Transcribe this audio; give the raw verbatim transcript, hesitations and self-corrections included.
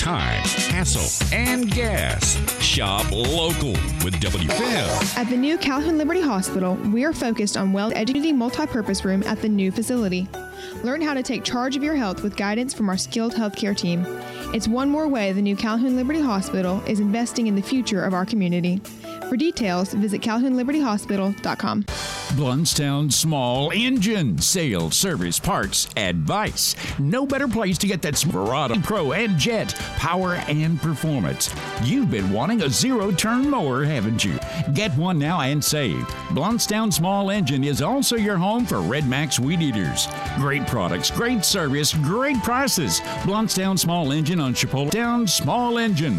time, hassle, and gas. Shop local with W F M. At the new Calhoun Liberty Hospital, we are focused on well-educated multi-purpose room at the new facility. Learn how to take charge of your health with guidance from our skilled healthcare team. It's one more way the new Calhoun Liberty Hospital is investing in the future of our community. For details, visit calhoun liberty hospital dot com. Blountstown Small Engine. Sales, service, parts, advice. No better place to get that Smarada Pro and Jet power and performance. You've been wanting a zero-turn mower, haven't you? Get one now and save. Blountstown Small Engine is also your home for Red Max Weed Eaters. Great products, great service, great prices. Blountstown Small Engine on Chipotle Small Engine.